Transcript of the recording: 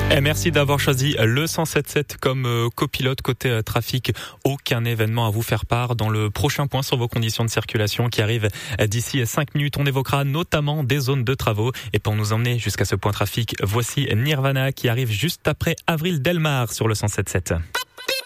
Et merci d'avoir choisi le 107.7 comme copilote côté trafic. Aucun événement à vous faire part dans le prochain point sur vos conditions de circulation qui arrive d'ici 5 minutes. On évoquera notamment des zones de travaux. Et pour nous emmener jusqu'à ce point trafic, voici Nirvana qui arrive juste après Avril Delmar sur le 107.7.